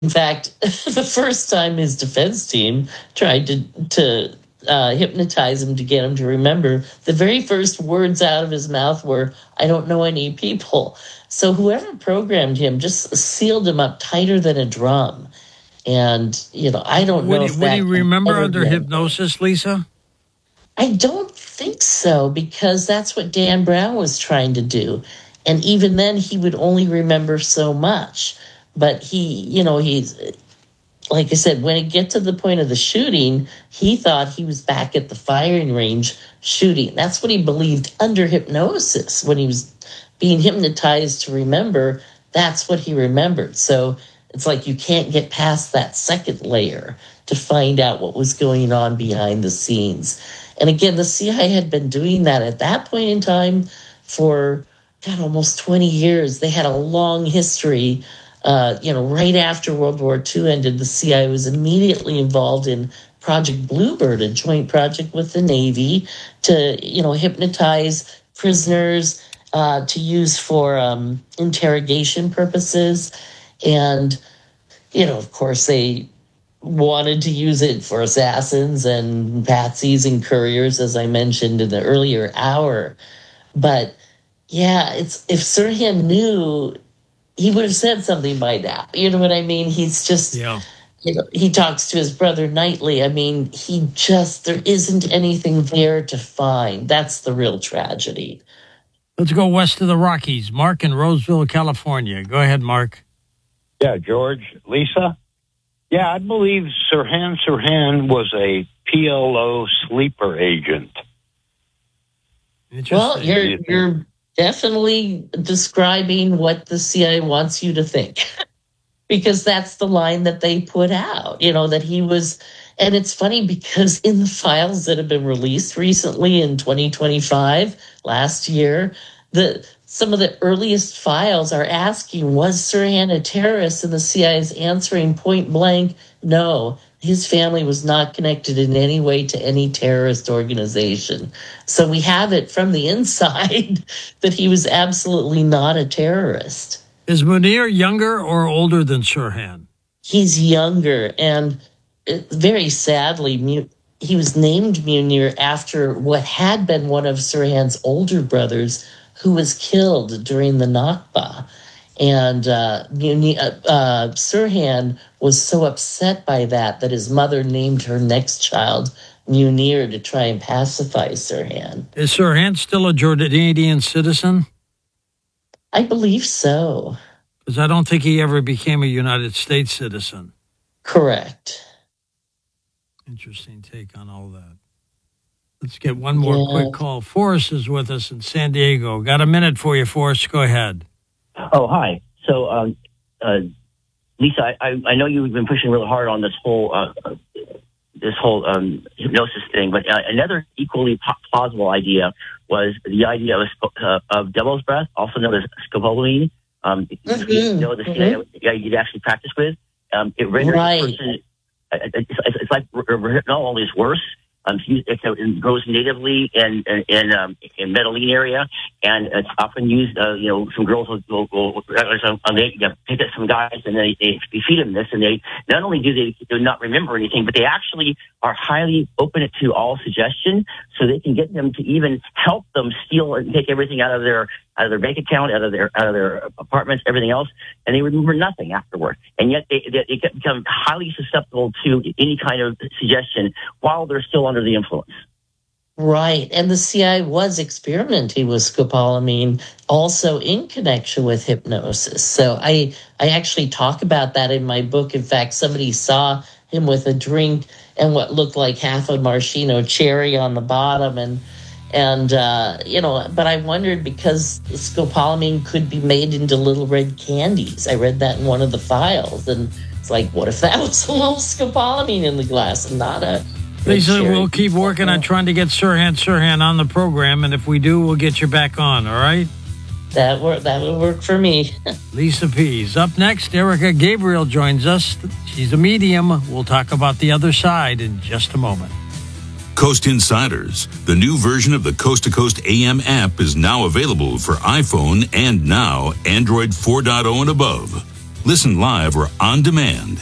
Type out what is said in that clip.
In fact, the first time his defense team tried to hypnotize him to get him to remember, the very first words out of his mouth were, "I don't know any people." So whoever programmed him just sealed him up tighter than a drum. And, I don't know if Would he remember under hypnosis, Lisa? I don't think so, because that's what Dan Brown was trying to do. And even then, he would only remember so much. But he's, like I said, when it get to the point of the shooting, he thought he was back at the firing range shooting. That's what he believed under hypnosis. When he was being hypnotized to remember, that's what he remembered. So it's like you can't get past that second layer to find out what was going on behind the scenes. And again, the CIA had been doing that at that point in time for, almost 20 years. They had a long history. Right after World War II ended, the CIA was immediately involved in Project Bluebird, a joint project with the Navy to, hypnotize prisoners to use for interrogation purposes. And, of course, they wanted to use it for assassins and patsies and couriers, as I mentioned in the earlier hour. But, yeah, if Sirhan knew, he would have said something by now. You know what I mean? He's just, he talks to his brother nightly. I mean, there isn't anything there to find. That's the real tragedy. Let's go west of the Rockies. Mark in Roseville, California. Go ahead, Mark. Yeah, George, Lisa. Yeah, I believe Sirhan was a PLO sleeper agent. Well, you're definitely describing what the CIA wants you to think, because that's the line that they put out, that he was. And it's funny because in the files that have been released recently in 2025, last year, some of the earliest files are asking, was Sirhan a terrorist? And the CIA is answering point blank, no. His family was not connected in any way to any terrorist organization. So we have it from the inside that he was absolutely not a terrorist. Is Munir younger or older than Sirhan? He's younger, and very sadly, he was named Munir after what had been one of Sirhan's older brothers who was killed during the Nakba. And Sirhan was so upset by that his mother named her next child Munir to try and pacify Sirhan. Is Sirhan still a Jordanian citizen? I believe so. Because I don't think he ever became a United States citizen. Correct. Interesting take on all that. Let's get one more quick call. Forrest is with us in San Diego. Got a minute for you, Forrest. Go ahead. Oh, hi. So, Lisa, I know you've been pushing really hard on this whole hypnosis thing, but another equally plausible idea was the idea of devil's breath, also known as scopolamine. The CIA you'd actually practice with. It renders the person. It's like retinol, only it's worse. It grows natively in Medellin area, and it's often used. Some girls will pick up some guys, and they feed them this, and they not only do they not remember anything, but they actually are highly open to all suggestion, so they can get them to even help them steal and take everything out of their bank account, out of their apartments, everything else, and they remember nothing afterward. And yet they become highly susceptible to any kind of suggestion while they're still under the influence. Right. And the CIA was experimenting with scopolamine also in connection with hypnosis. So I actually talk about that in my book. In fact, somebody saw him with a drink and what looked like half a maraschino cherry on the bottom. But I wondered, because scopolamine could be made into little red candies. I read that in one of the files. And it's like, what if that was a little scopolamine in the glass and not a... Lisa, we'll keep working on trying to get Sirhan on the program, and if we do, we'll get you back on, all right? That will work for me. Lisa Pease. Up next, Erica Gabriel joins us. She's a medium. We'll talk about the other side in just a moment. Coast Insiders, the new version of the Coast to Coast AM app, is now available for iPhone and now Android 4.0 and above. Listen live or on demand